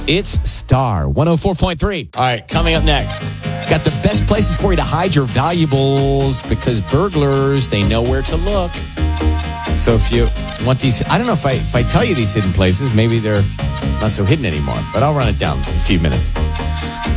It's Star 104.3. All right, coming up next, got the best places for you to hide your valuables because burglars, they know where to look. So if you want these, I don't know if I tell you these hidden places, maybe they're not so hidden anymore, but I'll run it down in a few minutes.